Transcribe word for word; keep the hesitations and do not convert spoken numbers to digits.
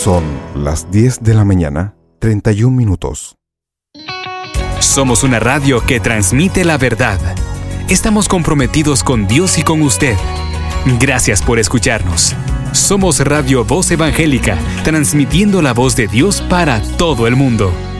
Son las diez de la mañana, treinta y un minutos. Somos una radio que transmite la verdad. Estamos comprometidos con Dios y con usted. Gracias por escucharnos. Somos Radio Voz Evangélica, transmitiendo la voz de Dios para todo el mundo.